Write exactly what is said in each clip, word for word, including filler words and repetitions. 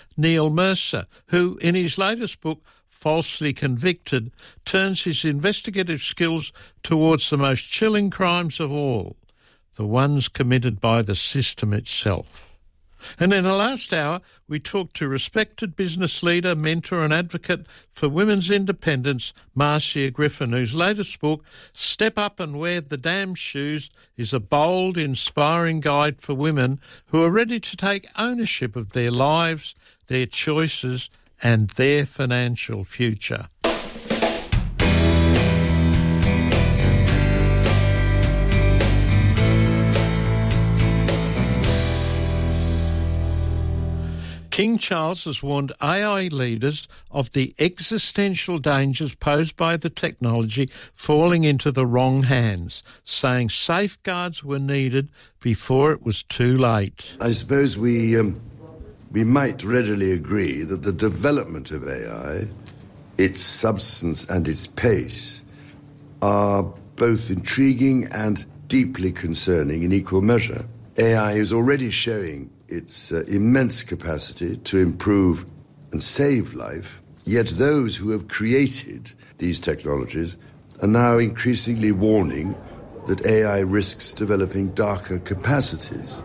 Neil Mercer, who, in his latest book, Falsely Convicted, turns his investigative skills towards the most chilling crimes of all, the ones committed by the system itself. And in the last hour, we talked to respected business leader, mentor and advocate for women's independence, Marcia Griffin, whose latest book, Step Up and Wear the Damn Shoes, is a bold, inspiring guide for women who are ready to take ownership of their lives, their choices and their financial future. King Charles has warned A I leaders of the existential dangers posed by the technology falling into the wrong hands, saying safeguards were needed before it was too late. I suppose we um, we might readily agree that the development of A I, its substance and its pace, are both intriguing and deeply concerning in equal measure. A I is already showing its uh, immense capacity to improve and save life, yet those who have created these technologies are now increasingly warning that A I risks developing darker capacities,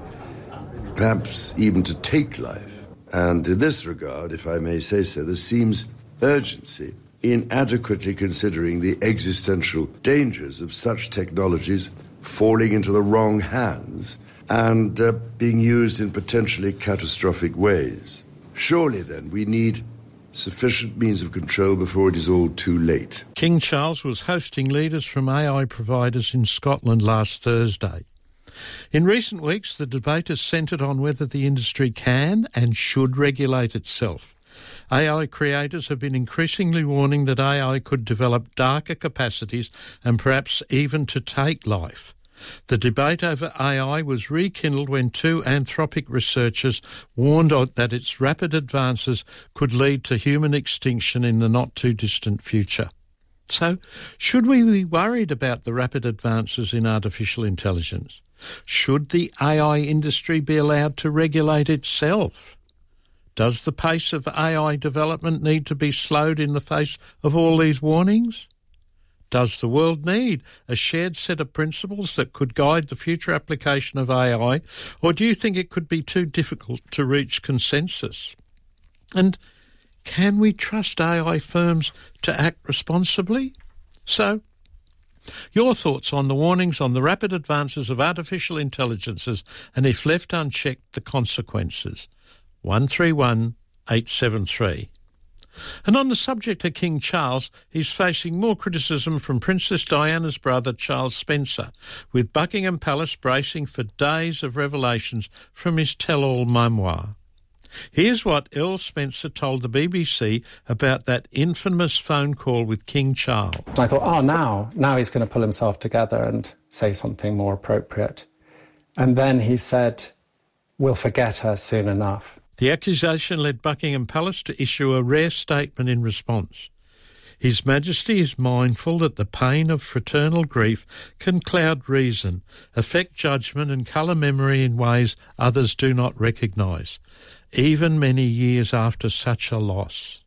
perhaps even to take life. And in this regard, if I may say so, there seems urgency in adequately considering the existential dangers of such technologies falling into the wrong hands and uh, being used in potentially catastrophic ways. Surely, then, we need sufficient means of control before it is all too late. King Charles was hosting leaders from A I providers in Scotland last Thursday. In recent weeks, the debate has centred on whether the industry can and should regulate itself. A I creators have been increasingly warning that A I could develop darker capacities and perhaps even to take life. The debate over A I was rekindled when two Anthropic researchers warned that its rapid advances could lead to human extinction in the not-too-distant future. So, should we be worried about the rapid advances in artificial intelligence? Should the A I industry be allowed to regulate itself? Does the pace of A I development need to be slowed in the face of all these warnings? Does the world need a shared set of principles that could guide the future application of A I, or do you think it could be too difficult to reach consensus? And can we trust A I firms to act responsibly? So, your thoughts on the warnings on the rapid advances of artificial intelligences and, if left unchecked, the consequences. one three one eight seven three. And on the subject of King Charles, he's facing more criticism from Princess Diana's brother, Charles Spencer, with Buckingham Palace bracing for days of revelations from his tell-all memoir. Here's what Earl Spencer told the B B C about that infamous phone call with King Charles. I thought, oh, now, now he's going to pull himself together and say something more appropriate. And then he said, we'll forget her soon enough. The accusation led Buckingham Palace to issue a rare statement in response. His Majesty is mindful that the pain of fraternal grief can cloud reason, affect judgment and colour memory in ways others do not recognise, even many years after such a loss.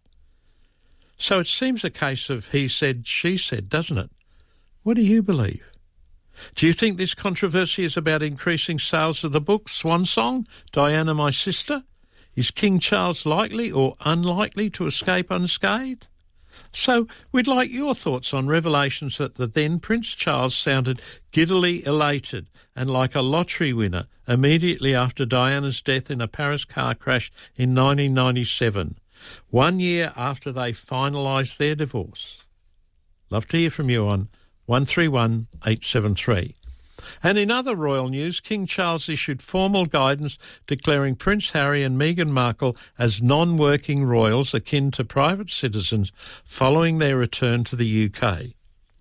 So it seems a case of he said, she said, doesn't it? What do you believe? Do you think this controversy is about increasing sales of the book Swan Song, Diana My Sister? Is King Charles likely or unlikely to escape unscathed? So we'd like your thoughts on revelations that the then Prince Charles sounded giddily elated and like a lottery winner immediately after Diana's death in a Paris car crash in nineteen ninety-seven, one year after they finalised their divorce. Love to hear from you on one three one eight seven three. And in other royal news, King Charles issued formal guidance declaring Prince Harry and Meghan Markle as non-working royals akin to private citizens following their return to the U K.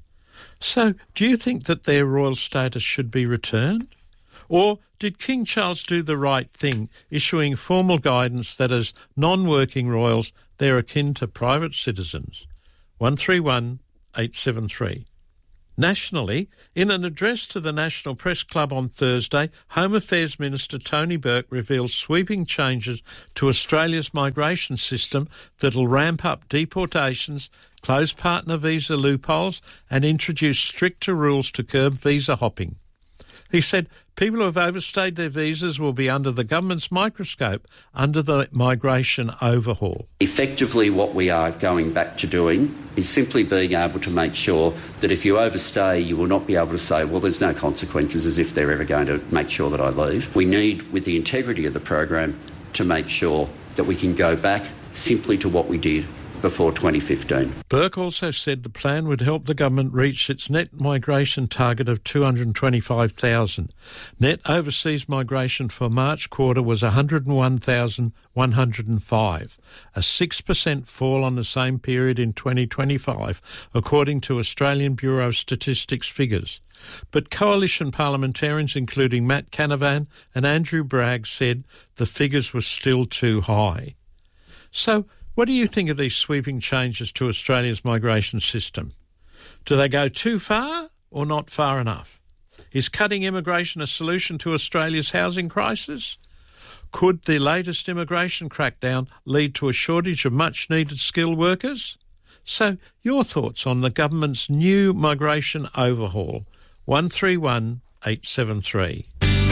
So, do you think that their royal status should be returned? Or did King Charles do the right thing, issuing formal guidance that as non-working royals, they're akin to private citizens? one three one eight seven three. Nationally, in an address to the National Press Club on Thursday, Home Affairs Minister Tony Burke revealed sweeping changes to Australia's migration system that'll ramp up deportations, close partner visa loopholes and introduce stricter rules to curb visa hopping. He said people who have overstayed their visas will be under the government's microscope under the migration overhaul. Effectively, what we are going back to doing is simply being able to make sure that if you overstay, you will not be able to say, well, there's no consequences, as if they're ever going to make sure that I leave. We need, with the integrity of the program, to make sure that we can go back simply to what we did before twenty fifteen. Burke also said the plan would help the government reach its net migration target of two hundred twenty-five thousand. Net overseas migration for March quarter was one hundred one thousand one hundred five, a six percent fall on the same period in twenty twenty-five, according to Australian Bureau of Statistics figures. But coalition parliamentarians, including Matt Canavan and Andrew Bragg, said the figures were still too high. So, what do you think of these sweeping changes to Australia's migration system? Do they go too far or not far enough? Is cutting immigration a solution to Australia's housing crisis? Could the latest immigration crackdown lead to a shortage of much-needed skilled workers? So, your thoughts on the government's new migration overhaul? one three one eight seven three.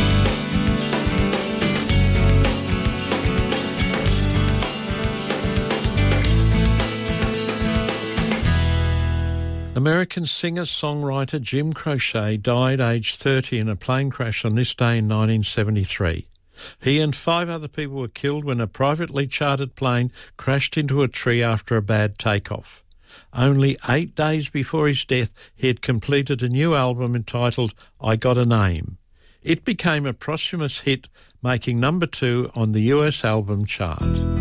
American singer-songwriter Jim Croce died aged thirty in a plane crash on this day in nineteen seventy-three. He and five other people were killed when a privately chartered plane crashed into a tree after a bad takeoff. Only eight days before his death, he had completed a new album entitled I Got a Name. It became a posthumous hit, making number two on the U S album chart.